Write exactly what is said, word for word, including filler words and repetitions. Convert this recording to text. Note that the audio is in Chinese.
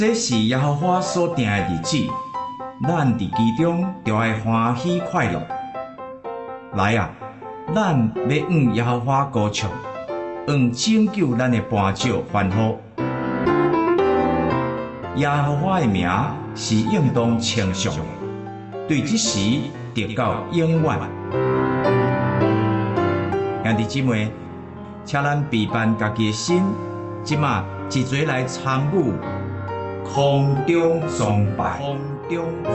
这是耶和华所定的日子，咱伫其中就爱欢喜快乐。来啊，咱要向耶和华歌唱，向拯救咱的磐石欢呼。耶和华的名是应当称颂的，对这时直到永远。兄弟姊妹，请咱备办家己的心，即马一齐来参与空中崇拜。空中